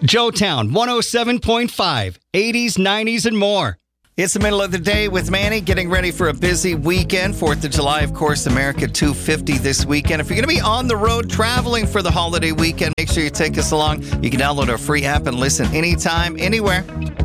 Joetown 107.5, 80s, 90s, and more. It's the middle of the day with Manny, getting ready for a busy weekend. 4th of July, of course, America 250 this weekend. If you're going to be on the road traveling for the holiday weekend, make sure you take us along. You can download our free app and listen anytime, anywhere.